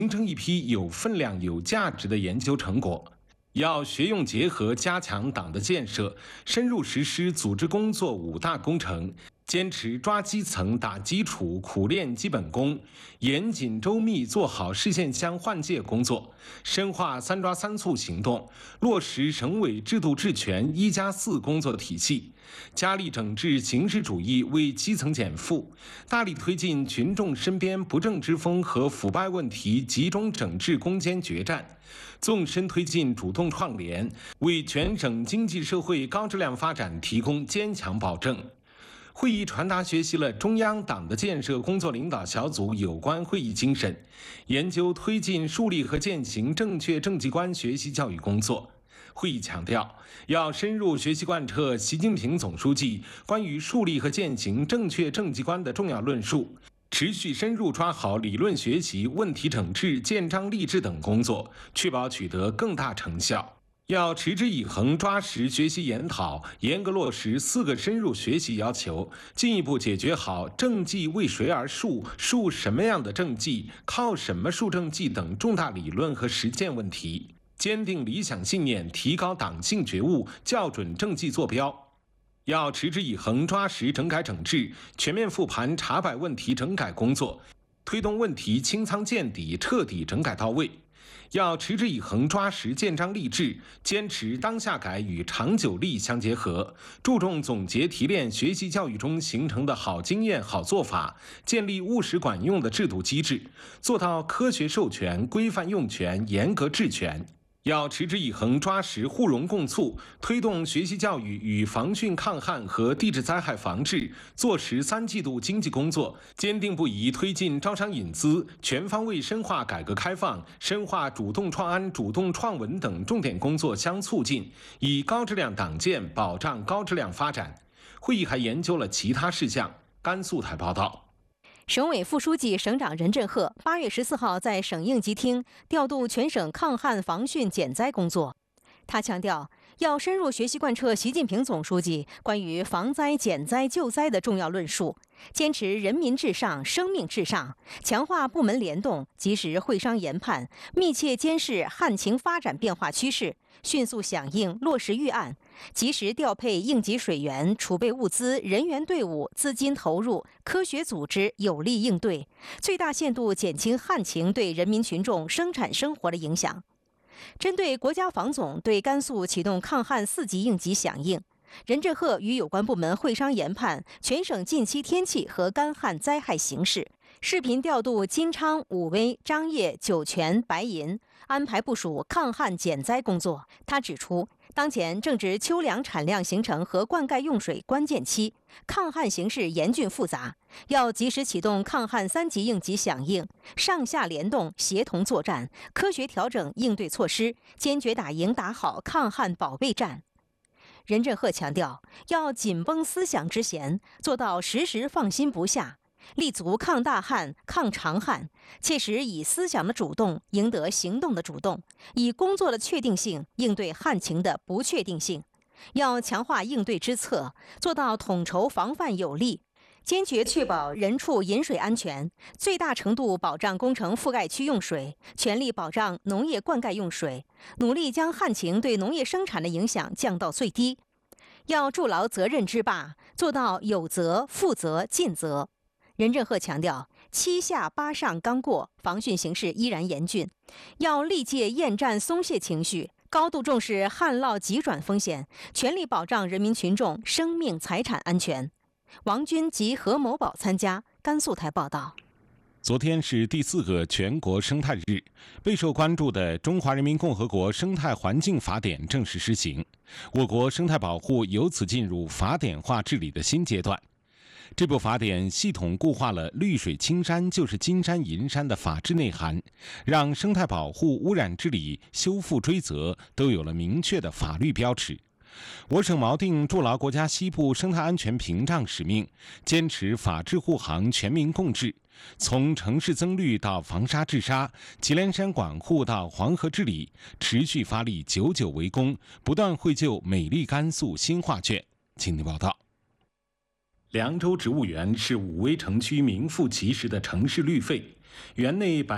形成一批有分量、有价值的研究成果。要学用结合，加强党的建设，深入实施组织工作5大工程。坚持抓基层、打基础、苦练基本功，严谨周密做好市县乡换届工作，深化3抓3促行动，落实省委制度治权1+4工作体系，加力整治形式主义，为基层减负，大力推进群众身边不正之风和腐败问题集中整治攻坚决战，纵深推进主动创联，为全省经济社会高质量发展提供坚强保证。会议传达学习了中央党的建设工作领导小组有关会议精神，研究推进树立和践行正确政绩观学习教育工作。会议强调，要深入学习贯彻习近平总书记关于树立和践行正确政绩观的重要论述，持续深入抓好理论学习、问题整治、建章立制等工作，确保取得更大成效。要持之以恒抓实学习研讨，严格落实4个深入学习要求，进一步解决好政绩为谁而树、树什么样的政绩、靠什么树政绩等重大理论和实践问题，坚定理想信念，提高党性觉悟，校准政绩坐标。要持之以恒抓实整改整治，全面复盘查摆问题整改工作，推动问题清仓见底，彻底整改到位。要持之以恒抓实建章立制，坚持当下改与长久立相结合，注重总结提炼学习教育中形成的好经验、好做法，建立务实管用的制度机制，做到科学授权、规范用权、严格治权。要持之以恒抓实互融共促，推动学习教育与防汛抗旱和地质灾害防治做实3季度经济工作，坚定不移推进招商引资，全方位深化改革开放，深化主动创安、主动创稳等重点工作相促进，以高质量党建保障高质量发展。会议还研究了其他事项。甘肃台报道。 省委副书记、省长任振赫8月14号在省应急厅调度全省抗旱防汛减灾工作。他强调，要深入学习贯彻习近平总书记关于防灾、减灾、救灾的重要论述，坚持人民至上、生命至上，强化部门联动，及时会商研判，密切监视旱情发展变化趋势，迅速响应落实预案，及时调配应急水源、储备物资、人员队伍、资金投入，科学组织，有力应对，最大限度减轻旱情对人民群众生产生活的影响。针对国家防总对甘肃启动抗旱4级应急响应，任振赫与有关部门会商研判全省近期天气和干旱灾害形势，视频调度金昌、武威、张掖、酒泉、白银，安排部署抗旱减灾工作。他指出，当前正值秋粮产量形成和灌溉用水关键期，抗旱形势严峻复杂，要及时启动抗旱3级应急响应，上下联动，协同作战，科学调整应对措施，坚决打赢打好抗旱保卫战。任振赫强调，要紧绷思想之弦，做到时时放心不下，立足抗大旱、抗长旱，切实以思想的主动赢得行动的主动，以工作的确定性应对旱情的不确定性。要强化应对之策，做到统筹防范有力，坚决确保人畜饮水安全，最大程度保障工程覆盖区用水，全力保障农业灌溉用水，努力将旱情对农业生产的影响降到最低。要筑牢责任之坝，做到有责、负责、尽责。任振赫强调，7下8上刚过，防汛形势依然严峻，要力戒厌战松懈情绪，高度重视旱涝急转风险，全力保障人民群众生命财产安全。王军及何某宝参加。甘肃台报道。 昨天是第4个全国生态日，备受关注的《中华人民共和国生态环境法典》正式施行，我国生态保护由此进入法典化治理的新阶段。这部法典系统固化了绿水青山就是金山银山的法治内涵，让生态保护、污染治理、修复追责都有了明确的法律标尺。我省锚定筑牢国家西部生态安全屏障使命，坚持法治护航、全民共治，从城市增绿到防沙治沙，祁连山管护到黄河治理，持续发力，久久为功，不断绘就美丽甘肃新画卷。请听报道。凉州植物园是武威城区名副其实的城市绿肺，园内